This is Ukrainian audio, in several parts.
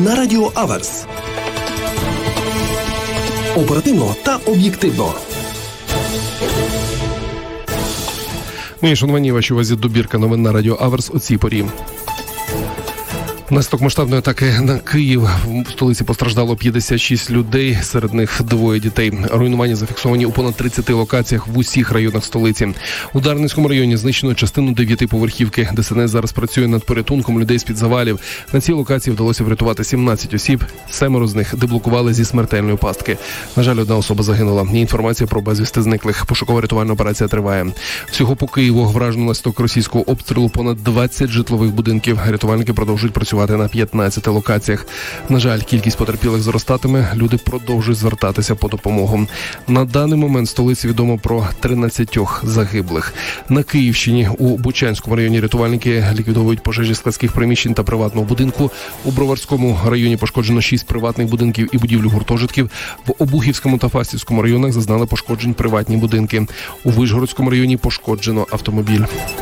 на Радіо Аверс. Оперативно та об'єктивно. Мої шановані, вашій увазі добірка новин на Радіо Аверс о цій порі. Внаслідок масштабної атаки на Київ в столиці постраждало 56 людей, серед них 2 дітей. Руйнування зафіксовані у понад 30 локаціях в усіх районах столиці. У Дарницькому районі знищено частину 9-поверхівки. ДСНС зараз працює над порятунком людей з-під завалів. На цій локації вдалося врятувати 17 осіб, 7 з них деблокували зі смертельної пастки. На жаль, 1 особа загинула. Є інформація про безвісти зниклих. Пошуково-рятувальна операція триває. Всього по Києву вражено внаслідок російського обстрілу понад 20 житлових будинків. Рятувальники продовжують працювати на 15 локаціях. На жаль, кількість потерпілих зростатиме, люди продовжують звертатися по допомогу. На даний момент в столиці відомо про 13 загиблих. На Київщині у Бучанському районі рятувальники ліквідовують пожежі складських приміщень та приватного будинку. У Броварському районі пошкоджено 6 приватних будинків і будівлю гуртожитків. В Обухівському та Фастівському районах зазнали пошкоджень приватні будинки. У Вишгородському районі пошкоджено автомобіль.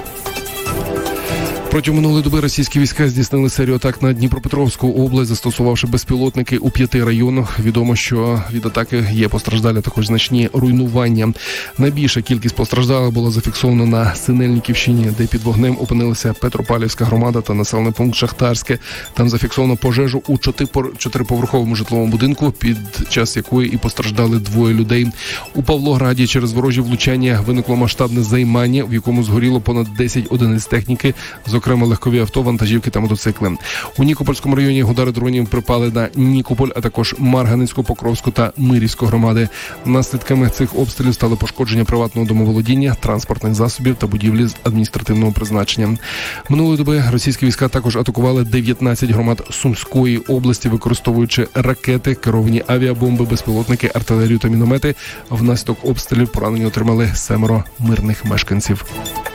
Протягом минулої доби російські війська здійснили серію атак на Дніпропетровську область, застосувавши безпілотники у 5 районах. Відомо, що від атаки є постраждалі, також значні руйнування. Найбільша кількість постраждалих була зафіксована на Синельниківщині, де під вогнем опинилася Петропавлівська громада та населений пункт Шахтарське. Там зафіксовано пожежу у 4-поверховому житловому будинку, під час якої і постраждали 2 людей. У Павлограді через ворожі влучання виникло масштабне займання, в якому згоріло понад 10 одиниць техніки, зокрема легкові авто, вантажівки та мотоцикли. У Нікопольському районі удари дронів припали на Нікополь, а також Марганецьку, Покровську та Мирівську громади. Наслідками цих обстрілів стали пошкодження приватного домоволодіння, транспортних засобів та будівлі з адміністративного призначення. Минулої доби російські війська також атакували 19 громад Сумської області, використовуючи ракети, керовані авіабомби, безпілотники, артилерію та міномети. Внаслідок обстрілів поранені отримали 7 мирних мешканців.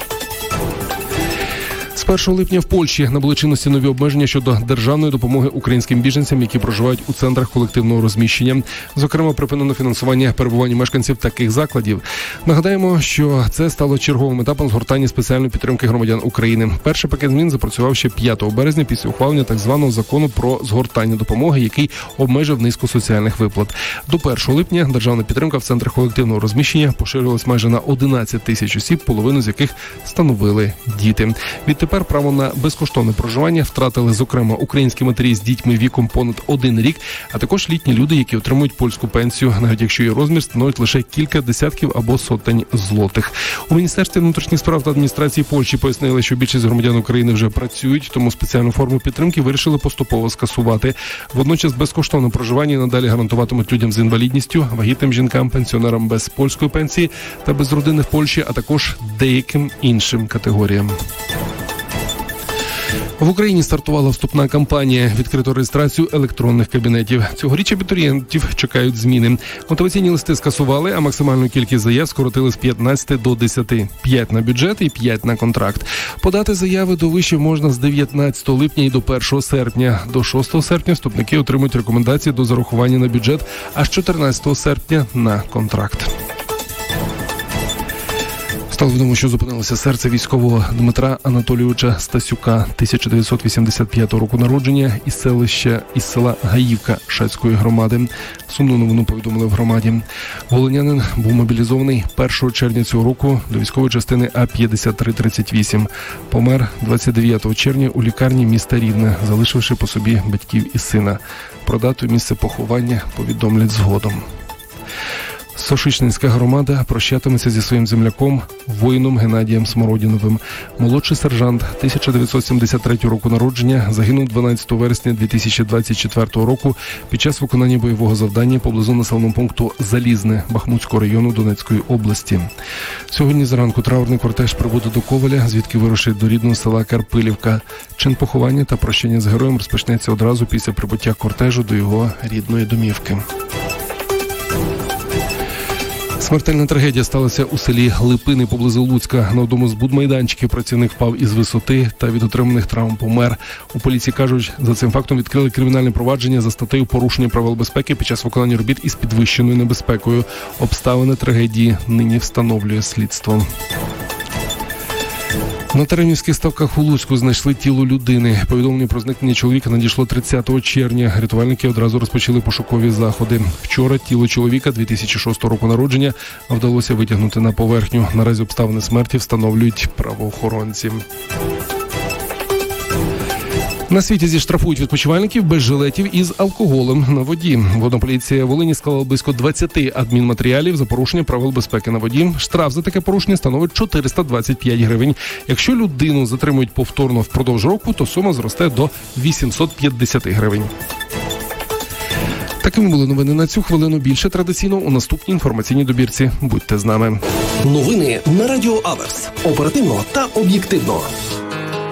З 1 липня в Польщі набули чинності нові обмеження щодо державної допомоги українським біженцям, які проживають у центрах колективного розміщення. Зокрема, припинено фінансування перебування мешканців таких закладів. Нагадаємо, що це стало черговим етапом згортання спеціальної підтримки громадян України. Перший пакет змін запрацював ще 5 березня після ухвалення так званого закону про згортання допомоги, який обмежив низку соціальних виплат. До 1 липня державна підтримка в центрах колективного розміщення поширилась майже на 11 тисяч осіб, половину з яких становили діти. Відтепер право на безкоштовне проживання втратили, зокрема, українські матері з дітьми віком понад 1 рік, а також літні люди, які отримують польську пенсію, навіть якщо її розмір становить лише кілька десятків або сотень злотих. У Міністерстві внутрішніх справ та адміністрації Польщі пояснили, що більшість громадян України вже працюють, тому спеціальну форму підтримки вирішили поступово скасувати. Водночас безкоштовне проживання надалі гарантуватимуть людям з інвалідністю, вагітним жінкам, пенсіонерам без польської пенсії та без родини в Польщі, а також деяким іншим категоріям. В Україні стартувала вступна кампанія. Відкрито реєстрацію електронних кабінетів. Цьогоріч абітурієнтів чекають зміни. Мотиваційні листи скасували, а максимальну кількість заяв скоротили з 15 до 10. 5 на бюджет і 5 на контракт. Подати заяви до вишів можна з 19 липня і до 1 серпня. До 6 серпня вступники отримують рекомендації до зарахування на бюджет, а з 14 серпня на контракт. Стало відомо, що зупинилося серце військового Дмитра Анатолійовича Стасюка, 1985 року народження, із села Гаївка Шацької громади. Сумну новину повідомили в громаді. Волинянин був мобілізований 1 червня цього року до військової частини А-5338. Помер 29 червня у лікарні міста Рівне, залишивши по собі батьків і сина. Про дату і місце поховання повідомлять згодом. Сошичнинська громада прощатиметься зі своїм земляком, воїном Геннадієм Смородіновим. Молодший сержант 1973 року народження загинув 12 вересня 2024 року під час виконання бойового завдання поблизу населеного пункту Залізне Бахмутського району Донецької області. Сьогодні зранку траурний кортеж прибуде до Ковеля, звідки вирушить до рідного села Карпилівка. Чин поховання та прощання з героєм розпочнеться одразу після прибуття кортежу до його рідної домівки. Смертельна трагедія сталася у селі Липини поблизу Луцька. На одному з будмайданчиків працівник впав із висоти та від отриманих травм помер. У поліції кажуть, за цим фактом відкрили кримінальне провадження за статтею порушення правил безпеки під час виконання робіт із підвищеною небезпекою. Обставини трагедії нині встановлює слідство. На Теремівських ставках у Луцьку знайшли тіло людини. Повідомлення про зникнення чоловіка надійшло 30 червня. Рятувальники одразу розпочали пошукові заходи. Вчора тіло чоловіка 2006 року народження вдалося витягнути на поверхню. Наразі обставини смерті встановлюють правоохоронці. На світі зіштрафують відпочивальників без жилетів із алкоголем на воді. Водна поліція Волині склала близько 20 адмінматеріалів за порушення правил безпеки на воді. Штраф за таке порушення становить 425 гривень. Якщо людину затримують повторно впродовж року, то сума зросте до 850 гривень. Такими були новини на цю хвилину. Більше традиційно у наступній інформаційній добірці. Будьте з нами. Новини на Радіо Аверс. Оперативно та об'єктивно.